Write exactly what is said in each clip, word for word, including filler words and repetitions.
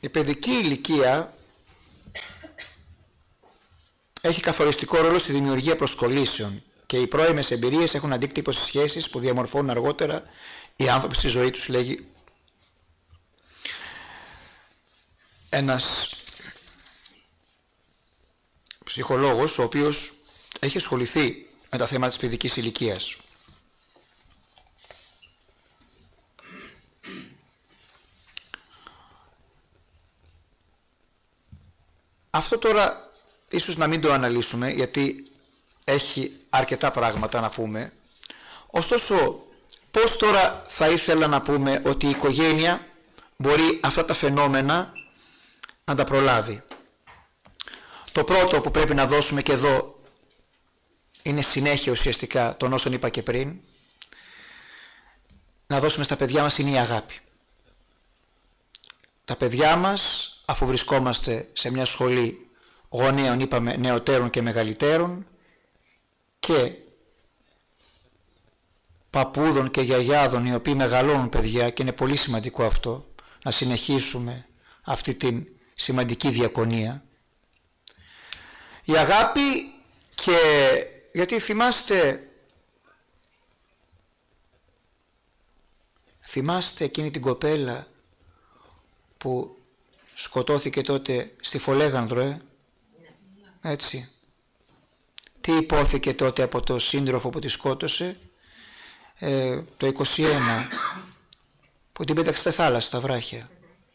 η παιδική ηλικία έχει καθοριστικό ρόλο στη δημιουργία προσκολήσεων και οι πρώιμες εμπειρίες έχουν αντίκτυπο στις σχέσεις που διαμορφώνουν αργότερα οι άνθρωποι στη ζωή τους, λέγει ένας ψυχολόγος ο οποίος έχει ασχοληθεί με τα θέματα της παιδικής ηλικίας. Αυτό τώρα ίσως να μην το αναλύσουμε γιατί έχει αρκετά πράγματα να πούμε. Ωστόσο, πώς τώρα θα ήθελα να πούμε ότι η οικογένεια μπορεί αυτά τα φαινόμενα να τα προλάβει. Το πρώτο που πρέπει να δώσουμε και εδώ είναι συνέχεια ουσιαστικά των όσων είπα και πριν. Να δώσουμε στα παιδιά μας είναι η αγάπη. Τα παιδιά μας, αφού βρισκόμαστε σε μια σχολή γονέων, είπαμε, νεωτέρων και μεγαλύτερων και παππούδων και γιαγιάδων οι οποίοι μεγαλώνουν παιδιά, και είναι πολύ σημαντικό αυτό, να συνεχίσουμε αυτή την σημαντική διακονία. Η αγάπη, και γιατί θυμάστε θυμάστε εκείνη την κοπέλα που σκοτώθηκε τότε στη Φολέγανδρο, ε? Έτσι. Τι υπόθηκε τότε από το σύντροφο που τη σκότωσε, ε, το είκοσι ένα, που την πέταξε στη θάλασσα, στα βράχια.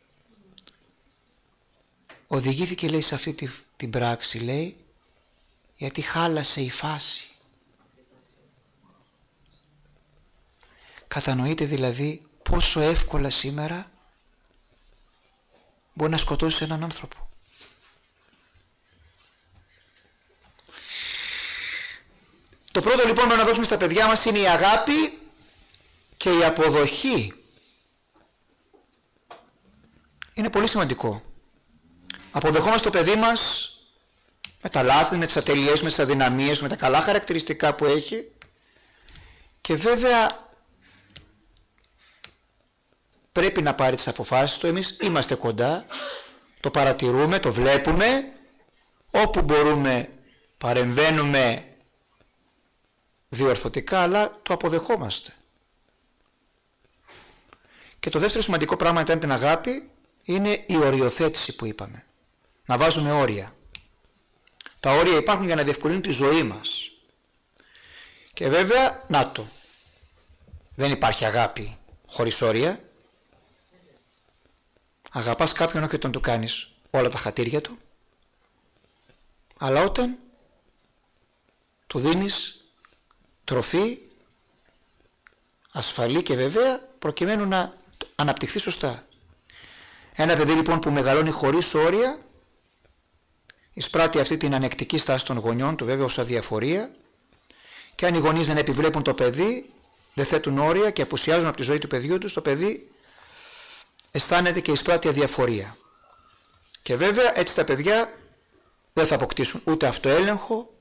Οδηγήθηκε, λέει, σε αυτή τη, την πράξη, λέει, γιατί χάλασε η φάση. Κατανοείτε δηλαδή πόσο εύκολα σήμερα μπορεί να σκοτώσει έναν άνθρωπο. Το πρώτο λοιπόν να δώσουμε στα παιδιά μας είναι η αγάπη και η αποδοχή. Είναι πολύ σημαντικό. Αποδεχόμαστε το παιδί μας με τα λάθη, με τις ατελειές, με τις αδυναμίες, με τα καλά χαρακτηριστικά που έχει, και βέβαια πρέπει να πάρει τις αποφάσεις του. Εμείς είμαστε κοντά, το παρατηρούμε, το βλέπουμε, όπου μπορούμε παρεμβαίνουμε διορθωτικά, αλλά το αποδεχόμαστε. Και το δεύτερο σημαντικό πράγμα ήταν την αγάπη, είναι η οριοθέτηση που είπαμε. Να βάζουμε όρια. Τα όρια υπάρχουν για να διευκολύνουν τη ζωή μας. Και βέβαια, να το, δεν υπάρχει αγάπη χωρίς όρια. Αγαπάς κάποιον όχι όταν του κάνεις όλα τα χατήρια του, αλλά όταν του δίνεις τροφή ασφαλή και βέβαια, προκειμένου να αναπτυχθεί σωστά. Ένα παιδί λοιπόν που μεγαλώνει χωρίς όρια εισπράττει αυτή την ανεκτική στάση των γονιών του, βέβαια ως αδιαφορία, και αν οι γονείς δεν επιβλέπουν το παιδί, δεν θέτουν όρια και απουσιάζουν από τη ζωή του παιδιού τους, το παιδί αισθάνεται και εισπράττει αδιαφορία. Και βέβαια έτσι τα παιδιά δεν θα αποκτήσουν ούτε αυτοέλεγχο,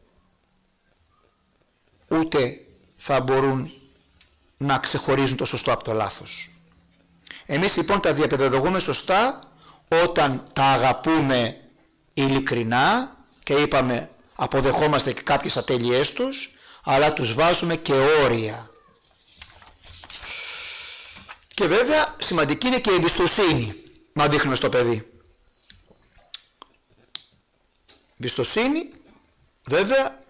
ούτε θα μπορούν να ξεχωρίζουν το σωστό από το λάθος. Εμείς λοιπόν τα διαπαιδαγωγούμε σωστά όταν τα αγαπούμε ειλικρινά και είπαμε αποδεχόμαστε και κάποιες ατέλειές τους, αλλά τους βάζουμε και όρια. Και βέβαια σημαντική είναι και η εμπιστοσύνη να δείχνουμε στο παιδί. Εμπιστοσύνη βέβαια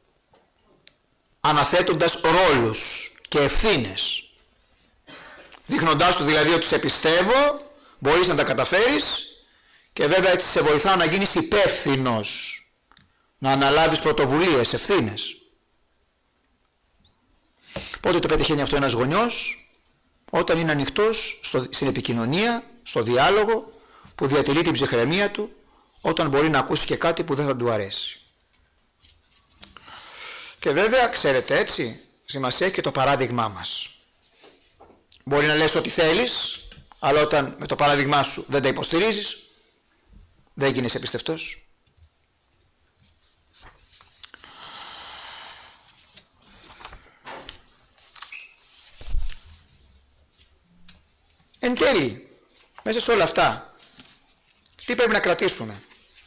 αναθέτοντας ρόλους και ευθύνες. Δείχνοντάς του δηλαδή ότι σε πιστεύω, μπορείς να τα καταφέρεις, και βέβαια έτσι σε βοηθάω να γίνεις υπεύθυνος, να αναλάβεις πρωτοβουλίες, ευθύνες. Πότε το πετυχαίνει αυτό ένας γονιός? Όταν είναι ανοιχτός στο, στην επικοινωνία, στο διάλογο, που διατηρεί την ψυχραιμία του, όταν μπορεί να ακούσει και κάτι που δεν θα του αρέσει. Και βέβαια, ξέρετε έτσι, σημασία έχει και το παράδειγμά μας. Μπορεί να λες ό,τι θέλεις, αλλά όταν με το παράδειγμά σου δεν τα υποστηρίζεις, δεν γίνεσαι πιστευτός. Εν τέλει, μέσα σε όλα αυτά, Τι πρέπει να κρατήσουμε?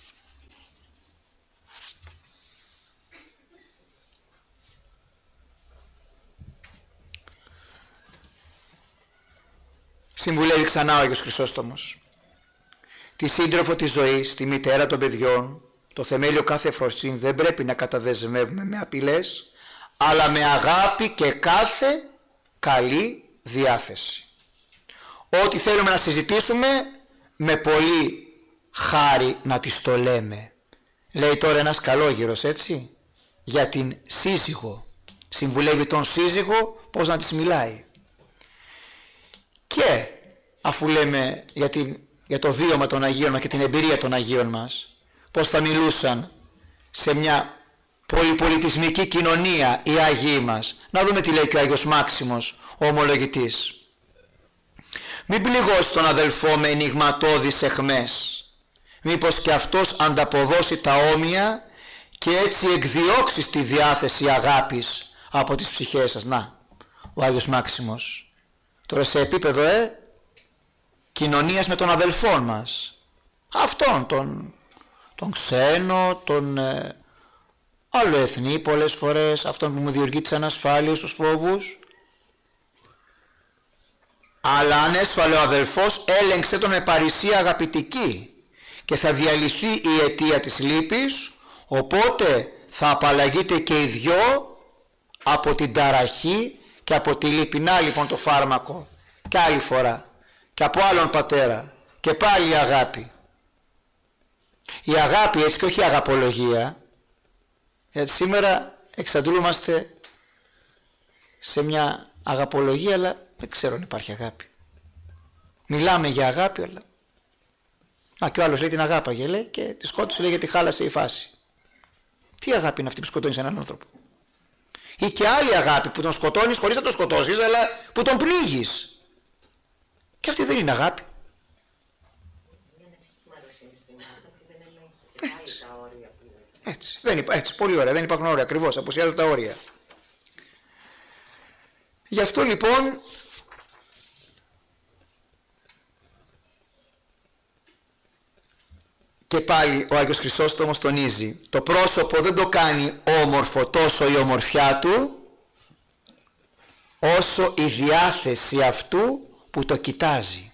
Συμβουλεύει ξανά ο Άγιος Χρυσόστομος. Τη σύντροφο της ζωής, τη μητέρα των παιδιών, το θεμέλιο κάθε φροσύνη δεν πρέπει να καταδεσμεύουμε με απειλές, αλλά με αγάπη και κάθε καλή διάθεση. Ό,τι θέλουμε να συζητήσουμε, με πολύ χάρη να της το λέμε. Λέει τώρα ένας καλόγερος, έτσι, για την σύζυγο. Συμβουλεύει τον σύζυγο πώς να της μιλάει. Και αφού λέμε για, την, για το βίωμα των Αγίων μας και την εμπειρία των Αγίων μας, πώς θα μιλούσαν σε μια πολυπολιτισμική κοινωνία οι Άγιοι μας, να δούμε τι λέει και ο Άγιος Μάξιμος, ο ομολογητής. Μην πληγώσει τον αδελφό με ενιγματώδεις αιχμές, μήπως και αυτός ανταποδώσει τα όμοια και έτσι εκδιώξεις τη διάθεση αγάπης από τις ψυχές σας. Να, ο Άγιος Μάξιμος. Τώρα σε επίπεδο ε, κοινωνίας με τον αδελφόν μας, αυτόν τον, τον ξένο, τον ε, αλλοεθνή πολλές φορές, αυτόν που μου δημιουργεί τις ανασφάλειες, τους φόβους. Αλλά αν έσφαλε ο αδελφός, έλεγξε τον με παρησία αγαπητική και θα διαλυθεί η αιτία της λύπης, οπότε θα απαλλαγείτε και οι δυο από την ταραχή και από τη λύπη. Να λοιπόν το φάρμακο και άλλη φορά και από άλλον πατέρα και πάλι η αγάπη. Η αγάπη, έτσι, και όχι η αγαπολογία, γιατί σήμερα εξαντλούμαστε σε μια αγαπολογία, αλλά δεν ξέρω αν υπάρχει αγάπη. Μιλάμε για αγάπη, αλλά α, και ο άλλος λέει την αγάπαγε, λέει, και τη σκότωσε, λέει, γιατί χάλασε η φάση. Τι αγάπη είναι αυτή που σκοτώνεις έναν άνθρωπο? Ή και άλλη αγάπη που τον σκοτώνεις χωρίς να τον σκοτώσεις, αλλά που τον πνίγεις. Και αυτή δεν είναι αγάπη. Έτσι. Έτσι. Δεν υπά... Έτσι. Πολύ ωραία. Δεν υπάρχουν όρια. Ακριβώς. Αποσιάζουν τα όρια. Γι' αυτό λοιπόν και πάλι ο Άγιος Χρυσόστομος τονίζει, το πρόσωπο δεν το κάνει όμορφο τόσο η ομορφιά του, όσο η διάθεση αυτού που το κοιτάζει.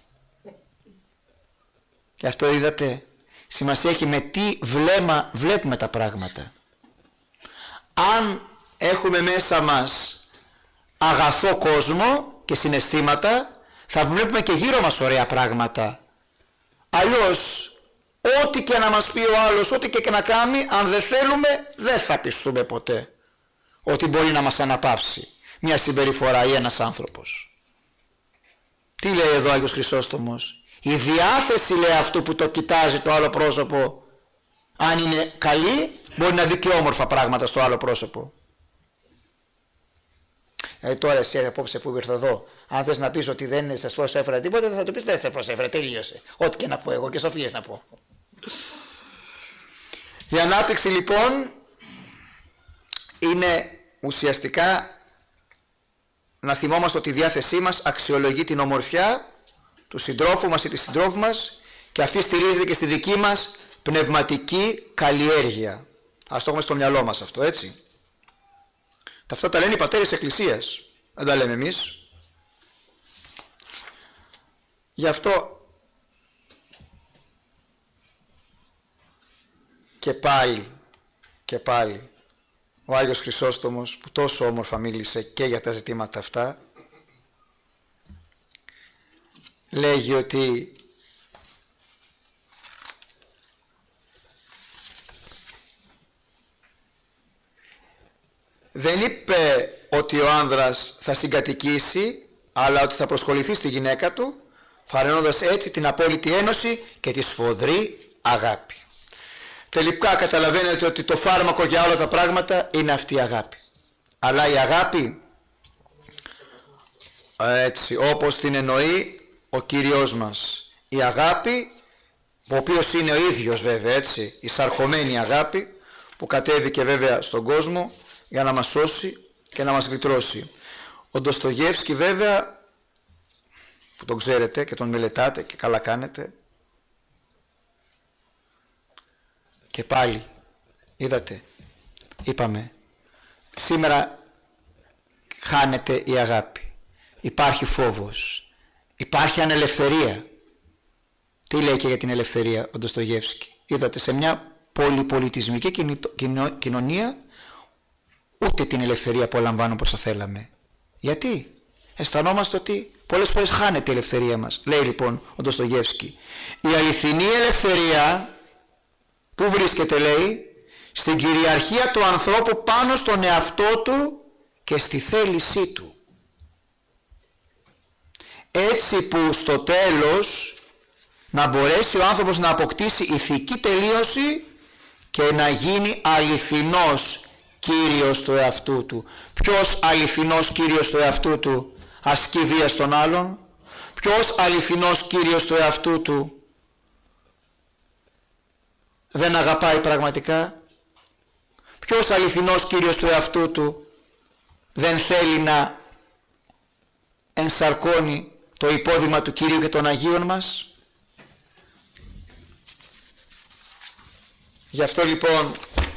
Και αυτό, είδατε, σημασία έχει με τι βλέμμα βλέπουμε τα πράγματα. Αν έχουμε μέσα μας αγαθό κόσμο και συναισθήματα, θα βλέπουμε και γύρω μας ωραία πράγματα. Αλλιώς ό,τι και να μας πει ο άλλος, ό,τι και να κάνει, αν δεν θέλουμε, δεν θα πιστούμε ποτέ ότι μπορεί να μας αναπαύσει μια συμπεριφορά ή ένας άνθρωπος. Τι λέει εδώ ο Άγιος Χρυσόστομος? Η διάθεση, λέει, αυτού που το κοιτάζει το άλλο πρόσωπο, αν είναι καλή, μπορεί να δει και όμορφα πράγματα στο άλλο πρόσωπο. Ε, τώρα εσύ απόψε που ήρθα εδώ, αν θες να πεις ότι δεν σας προσέφερα τίποτα, θα το πεις δεν σας προσέφερα, τελείωσε. Ό,τι και να πω εγώ και σοφίες να πω. Η ανάπτυξη λοιπόν είναι ουσιαστικά να θυμόμαστε ότι η διάθεσή μας αξιολογεί την ομορφιά του συντρόφου μας ή της συντρόφου μας και αυτή στηρίζεται και στη δική μας πνευματική καλλιέργεια. Ας το έχουμε στο μυαλό μας αυτό, έτσι. Αυτά τα λένε οι πατέρες της Εκκλησίας, δεν τα λέμε εμείς. Γι' αυτό και πάλι και πάλι ο Άγιος Χρυσόστομος, που τόσο όμορφα μίλησε και για τα ζητήματα αυτά, λέγει ότι δεν είπε ότι ο άνδρας θα συγκατοικήσει, αλλά ότι θα προσχοληθεί στη γυναίκα του, φανερώνοντας έτσι την απόλυτη ένωση και τη σφοδρή αγάπη. Τελικά καταλαβαίνετε ότι το φάρμακο για όλα τα πράγματα είναι αυτή η αγάπη. Αλλά η αγάπη, έτσι όπως την εννοεί ο Κύριος μας, η αγάπη, ο οποίος είναι ο ίδιος βέβαια, έτσι, η σαρχωμένη αγάπη, που κατέβηκε βέβαια στον κόσμο για να μας σώσει και να μας γλιτρώσει. Ο Ντοστογεύσκι βέβαια, που τον ξέρετε και τον μελετάτε και καλά κάνετε, Και πάλι, είδατε, είπαμε, σήμερα χάνεται η αγάπη, υπάρχει φόβος, υπάρχει ανελευθερία. Τι λέει και για την ελευθερία ο Ντοστογεύσκη? Είδατε, σε μια πολυπολιτισμική κοινωνία ούτε την ελευθερία απολαμβάνουμε όπως θα θέλαμε. Γιατί? Αισθανόμαστε ότι πολλές φορές χάνεται η ελευθερία μας. Λέει λοιπόν ο Ντοστογεύσκη, η αληθινή ελευθερία που βρίσκεται, λέει, στην κυριαρχία του ανθρώπου πάνω στον εαυτό του και στη θέλησή του. Έτσι που στο τέλος να μπορέσει ο άνθρωπος να αποκτήσει ηθική τελείωση και να γίνει αληθινός κύριος του εαυτού του. Ποιος αληθινός κύριος του εαυτού του ασκεί βία στον άλλον? Ποιος αληθινός κύριος του εαυτού του δεν αγαπάει πραγματικά? Ποιος αληθινός κύριος του εαυτού του δεν θέλει να ενσαρκώνει το υπόδειγμα του Κυρίου και των Αγίων μας? Γι' αυτό λοιπόν,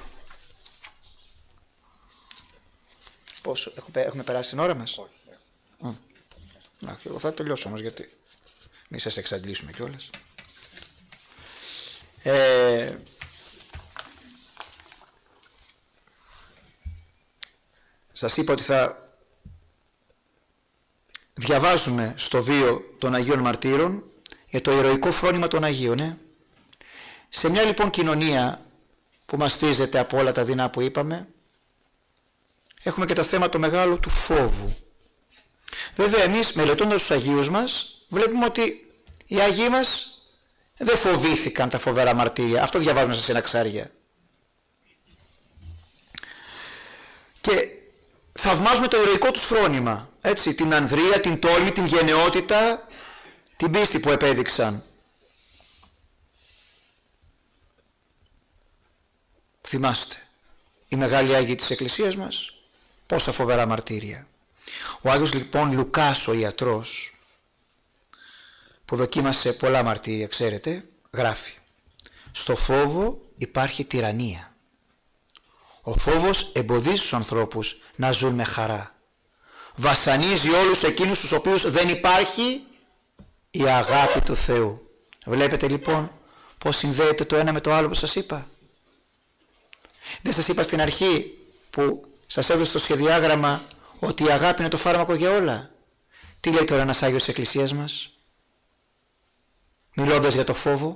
πόσο, έχουμε περάσει την ώρα μας? Όχι. Mm. Εγώ θα τελειώσω όμως, γιατί μη σας εξαντλήσουμε κιόλας. Ε, σας είπα ότι θα διαβάζουμε στο βίο των Αγίων Μαρτύρων για το ηρωικό φρόνημα των Αγίων. Ε. Σε μια λοιπόν κοινωνία που μαστίζεται από όλα τα δεινά που είπαμε, έχουμε και το θέμα το μεγάλο του φόβου. Βέβαια εμείς μελετώντας τους Αγίους μας βλέπουμε ότι οι Αγίοι μας δεν φοβήθηκαν τα φοβερά μαρτύρια. Αυτό διαβάζουμε στα συναξάρια. Και θαυμάζουμε το ηρωικό τους φρόνημα. Έτσι, την ανδρεία, την τόλμη, την γενναιότητα, την πίστη που επέδειξαν. Θυμάστε, οι μεγάλοι Άγιοι της Εκκλησίας μας, πόσα φοβερά μαρτύρια. Ο Άγιος λοιπόν Λουκάς ο ιατρός, που δοκίμασε πολλά μαρτύρια, ξέρετε, γράφει: στο φόβο υπάρχει τυραννία. Ο φόβος εμποδίζει τους ανθρώπους να ζουν με χαρά. Βασανίζει όλους εκείνους τους οποίους δεν υπάρχει η αγάπη του Θεού. Βλέπετε λοιπόν πώς συνδέεται το ένα με το άλλο που σας είπα? Δεν σας είπα στην αρχή που σας έδωσε το σχεδιάγραμμα ότι η αγάπη είναι το φάρμακο για όλα? Τι λέει τώρα ένας Άγιος της Εκκλησίας μας, μιλώντας για το φόβο?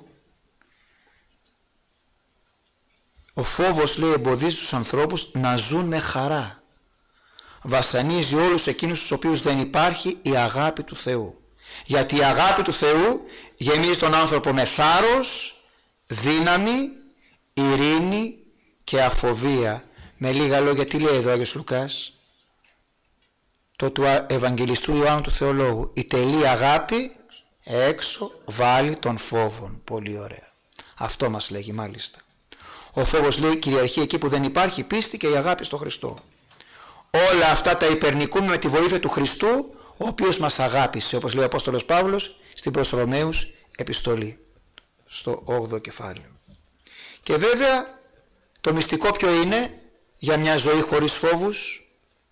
Ο φόβος, λέει, εμποδίζει τους ανθρώπους να ζουν με χαρά. Βασανίζει όλους εκείνους τους οποίους δεν υπάρχει η αγάπη του Θεού. Γιατί η αγάπη του Θεού γεμίζει τον άνθρωπο με θάρρος, δύναμη, ειρήνη και αφοβία. Με λίγα λόγια, τι λέει εδώ ο Άγιος Λουκάς? Το του Ευαγγελιστού Ιωάννου του Θεολόγου: η τελή αγάπη έξω βάλει των φόβων. Πολύ ωραία. Αυτό μας λέγει μάλιστα. Ο φόβος, λέει, κυριαρχεί εκεί που δεν υπάρχει πίστη και η αγάπη στο Χριστό. Όλα αυτά τα υπερνικούμε με τη βοήθεια του Χριστού, ο οποίος μας αγάπησε, όπως λέει ο Απόστολος Παύλος στην προς Ρωμαίους επιστολή, στο όγδοο κεφάλαιο. Και βέβαια το μυστικό ποιο είναι για μια ζωή χωρίς φόβους?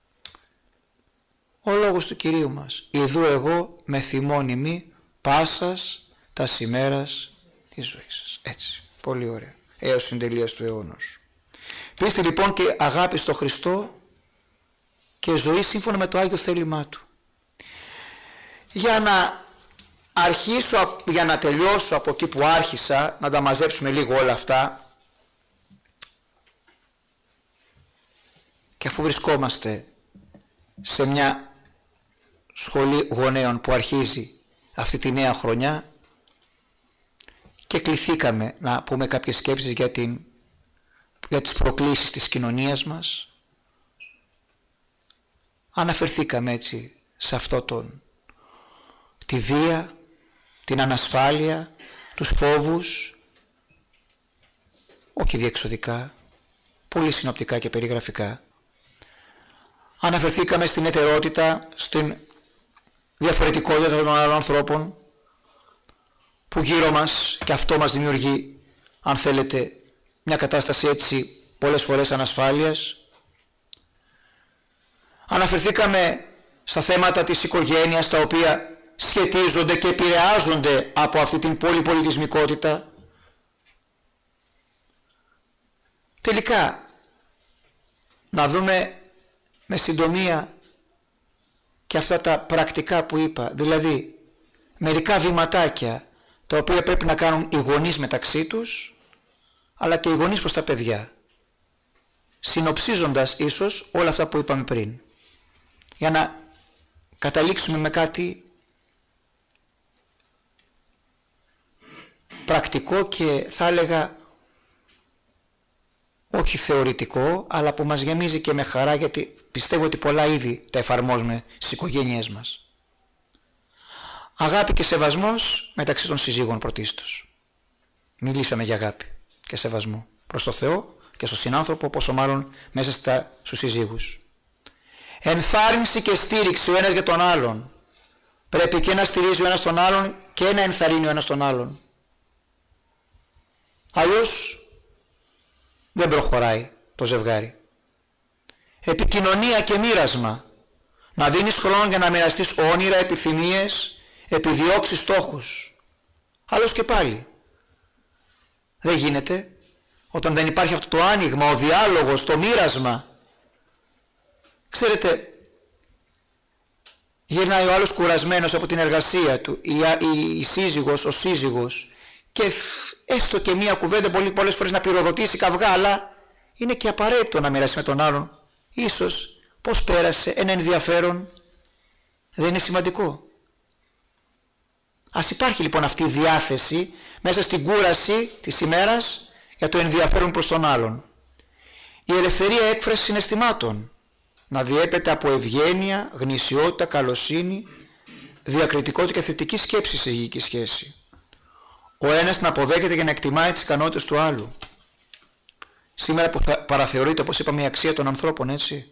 Ο λόγος του Κυρίου μας: ιδού εγώ με θυμών ημί πάσας τα ημέρας της ζωής σας. Έτσι, πολύ ωραία, έως συντελείας του αιώνος. Πίστη λοιπόν και αγάπη στο Χριστό και ζωή σύμφωνα με το Άγιο θέλημά Του. Για να αρχίσω, για να τελειώσω από εκεί που άρχισα, να τα μαζέψουμε λίγο όλα αυτά, και αφού βρισκόμαστε σε μια σχολή γονέων που αρχίζει αυτή τη νέα χρονιά και κληθήκαμε να πούμε κάποιες σκέψεις για, την, για τις προκλήσεις της κοινωνίας μας, αναφερθήκαμε έτσι σε αυτό τον, τη βία, την ανασφάλεια, τους φόβους, όχι διεξοδικά, πολύ συνοπτικά και περιγραφικά. Αναφερθήκαμε στην ετερότητα, στην διαφορετικότητα των άλλων ανθρώπων που γύρω μας, και αυτό μας δημιουργεί, αν θέλετε, μια κατάσταση έτσι πολλές φορές ανασφάλειας. Αναφερθήκαμε στα θέματα της οικογένειας, τα οποία σχετίζονται και επηρεάζονται από αυτή την πολυπολιτισμικότητα. Τελικά, να δούμε με συντομία και αυτά τα πρακτικά που είπα, δηλαδή μερικά βηματάκια τα οποία πρέπει να κάνουν οι γονείς μεταξύ τους, αλλά και οι γονείς προς τα παιδιά, συνοψίζοντας ίσως όλα αυτά που είπαμε πριν, για να καταλήξουμε με κάτι πρακτικό και θα έλεγα όχι θεωρητικό, αλλά που μας γεμίζει και με χαρά, γιατί πιστεύω ότι πολλά ήδη τα εφαρμόζουμε στις οικογένειές μας. Αγάπη και σεβασμός μεταξύ των συζύγων πρωτίστως. Μιλήσαμε για αγάπη και σεβασμό προς το Θεό και στον συνάνθρωπο, πόσο μάλλον μέσα στα, στους συζύγους. Ενθάρρυνση και στήριξη ο ένας για τον άλλον. Πρέπει και να στηρίζει ο ένας τον άλλον και να ενθαρρύνει ο ένας τον άλλον. Αλλιώς δεν προχωράει το ζευγάρι. Επικοινωνία και μοίρασμα. Να δίνεις χρόνο για να μοιραστείς όνειρα, επιθυμίες, επιδιώξεις, στόχους. Άλλως και πάλι δεν γίνεται όταν δεν υπάρχει αυτό το άνοιγμα, ο διάλογος, το μοίρασμα. Ξέρετε, γυρνάει ο άλλος κουρασμένος από την εργασία του, η, η, η σύζυγος, ο σύζυγος, και έστω και μία κουβέντα πολύ, πολλές φορές να πυροδοτήσει καυγά, αλλά είναι και απαραίτητο να μοιράσει με τον άλλον. Ίσως πώς πέρασε, ένα ενδιαφέρον, δεν είναι σημαντικό. Ας υπάρχει λοιπόν αυτή η διάθεση μέσα στην κούραση της ημέρας για το ενδιαφέρον προς τον άλλον. Η ελευθερία έκφραση συναισθημάτων να διέπεται από ευγένεια, γνησιότητα, καλοσύνη, διακριτικότητα και θετική σκέψη σε γεωική σχέση. Ο ένας να αποδέχεται και να εκτιμάει τις ικανότητες του άλλου. Σήμερα που θα παραθεωρείται, όπως είπαμε, η αξία των ανθρώπων, έτσι.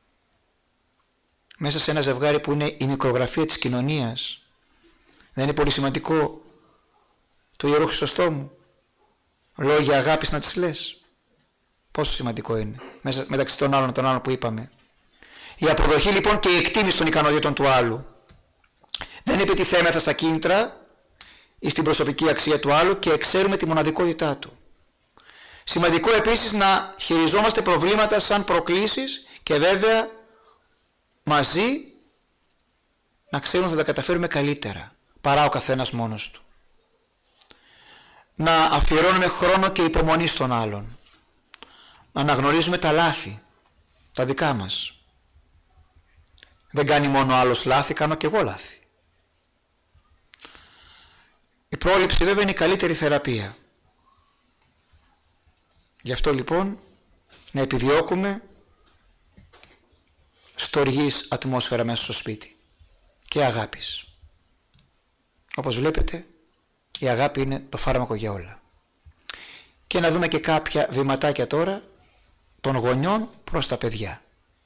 Μέσα σε ένα ζευγάρι που είναι η μικρογραφία της κοινωνίας. Δεν είναι πολύ σημαντικό το Ιερό Χρυσοστόμου, λόγια αγάπης να τις λες? Πόσο σημαντικό είναι μέσα, μεταξύ των άλλων των άλλων που είπαμε. Η αποδοχή λοιπόν και η εκτίμηση των ικανότητων του άλλου. Δεν επιτιθέμεθα στα κίνητρα ή στην προσωπική αξία του άλλου και εξέρουμε τη μοναδικότητά του. Σημαντικό επίσης να χειριζόμαστε προβλήματα σαν προκλήσεις και βέβαια μαζί να ξέρουμε ότι θα τα καταφέρουμε καλύτερα παρά ο καθένας μόνος του. Να αφιερώνουμε χρόνο και υπομονή στον άλλον. Να αναγνωρίζουμε τα λάθη, τα δικά μας. Δεν κάνει μόνο άλλος λάθη, κάνω και εγώ λάθη. Η πρόληψη βέβαια είναι η καλύτερη θεραπεία. Γι' αυτό λοιπόν να επιδιώκουμε στοργής ατμόσφαιρα μέσα στο σπίτι και αγάπης. Όπως βλέπετε, η αγάπη είναι το φάρμακο για όλα. Και να δούμε και κάποια βηματάκια τώρα των γονιών προς τα παιδιά.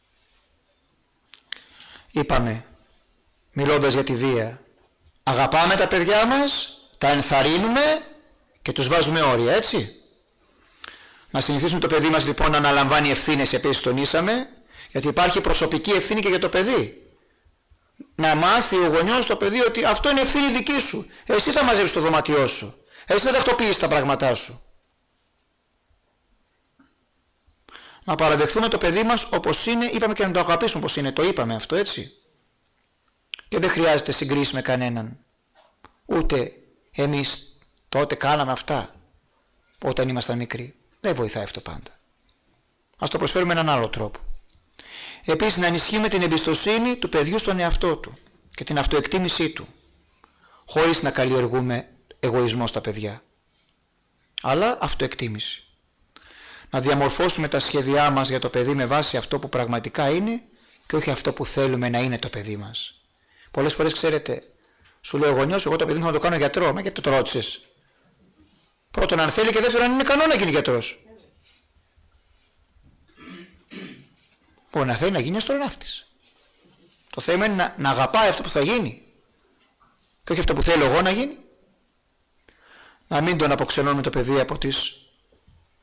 Είπαμε, μιλώντας για τη βία, αγαπάμε τα παιδιά μας, τα ενθαρρύνουμε και τους βάζουμε όρια, έτσι. Να συνηθίσουμε το παιδί μας λοιπόν να αναλαμβάνει ευθύνες, επίσης τονίσαμε, γιατί υπάρχει προσωπική ευθύνη και για το παιδί. Να μάθει ο γονιός το παιδί ότι αυτό είναι ευθύνη δική σου. Εσύ θα μαζέψεις το δωμάτιό σου. Εσύ θα τακτοποιήσεις τα πράγματά σου. Να παραδεχθούμε το παιδί μας όπως είναι, είπαμε, και να το αγαπήσουμε όπως είναι. Το είπαμε αυτό, έτσι. Και δεν χρειάζεται συγκρίση με κανέναν. Ούτε εμείς τότε κάναμε αυτά όταν ήμασταν μικροί. Δεν βοηθάει αυτό πάντα. Ας το προσφέρουμε έναν άλλο τρόπο. Επίσης να ενισχύουμε την εμπιστοσύνη του παιδιού στον εαυτό του και την αυτοεκτίμησή του, χωρίς να καλλιεργούμε εγωισμό στα παιδιά, αλλά αυτοεκτίμηση. Να διαμορφώσουμε τα σχέδιά μας για το παιδί με βάση αυτό που πραγματικά είναι και όχι αυτό που θέλουμε να είναι το παιδί μας. Πολλές φορές, ξέρετε, σου λέει ο γονιός, εγώ το παιδί μου θα το κάνω γιατρό. Μα γιατί το ρώτησες? Πρώτον αν θέλει και δεύτερον αν είναι κανόνα να γίνει γιατρός. Μπορεί να θέλει να γίνει αστροναύτης. Το θέμα είναι να, να αγαπάει αυτό που θα γίνει και όχι αυτό που θέλω εγώ να γίνει. Να μην τον αποξενώνουμε το παιδί από τις